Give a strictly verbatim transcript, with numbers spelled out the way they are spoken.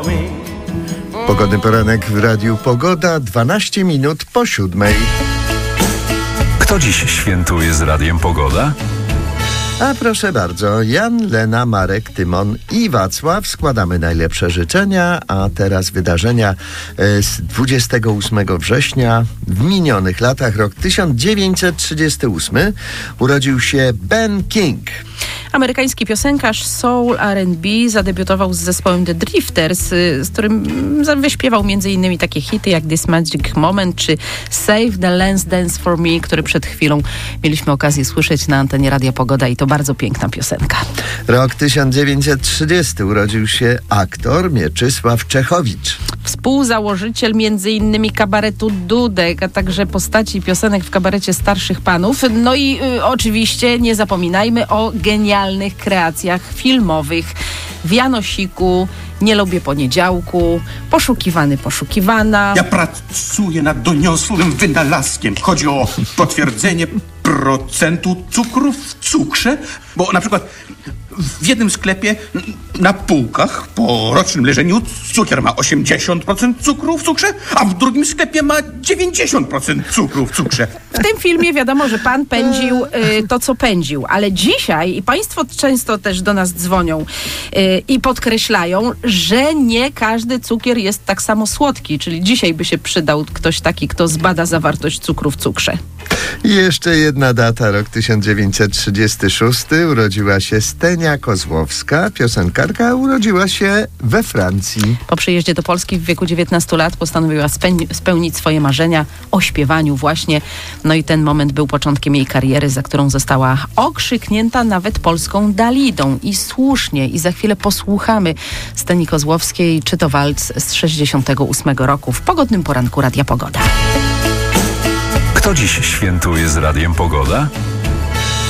Pogodny poranek w Radiu Pogoda, dwanaście minut po siódmej. Kto dziś świętuje z Radiem Pogoda? A proszę bardzo, Jan, Lena, Marek, Tymon i Wacław składamy najlepsze życzenia, a teraz wydarzenia z dwudziestego ósmego września. W minionych latach, rok tysiąc dziewięćset trzydziesty ósmy, urodził się Ben King. Amerykański piosenkarz soul R and B zadebiutował z zespołem The Drifters, z którym wyśpiewał m.in. takie hity jak This Magic Moment czy Save the Last Dance for Me, który przed chwilą mieliśmy okazję słyszeć na antenie Radia Pogoda i to bardzo piękna piosenka. Rok tysiąc dziewięćset trzydziesty urodził się aktor Mieczysław Czechowicz. Współzałożyciel m.in. kabaretu Dudek, a także postaci piosenek w kabarecie Starszych Panów. No i y, oczywiście nie zapominajmy o genialnych kreacjach filmowych. W Janosiku, Nie lubię poniedziałku, Poszukiwany, poszukiwana. Ja pracuję nad doniosłym wynalazkiem. Chodzi o potwierdzenie procentu cukru w cukrze, bo na przykład w jednym sklepie na półkach po rocznym leżeniu cukier ma osiemdziesiąt procent cukru w cukrze, a w drugim sklepie ma dziewięćdziesiąt procent cukru w cukrze. W tym filmie wiadomo, że pan pędził y, to, co pędził, ale dzisiaj, i państwo często też do nas dzwonią y, i podkreślają, że nie każdy cukier jest tak samo słodki, czyli dzisiaj by się przydał ktoś taki, kto zbada zawartość cukru w cukrze. I jeszcze jedna data, rok tysiąc dziewięćset trzydziesty szósty, urodziła się Stenia Kozłowska, piosenkarka, urodziła się we Francji. Po przyjeździe do Polski w wieku dziewiętnastu lat postanowiła spełni- spełnić swoje marzenia o śpiewaniu właśnie. No i ten moment był początkiem jej kariery, za którą została okrzyknięta nawet polską Dalidą. I słusznie. I za chwilę posłuchamy Steni Kozłowskiej, czy to walc z sześćdziesiątego ósmego roku w pogodnym poranku Radia Pogoda. Kto dziś świętuje z Radiem Pogoda?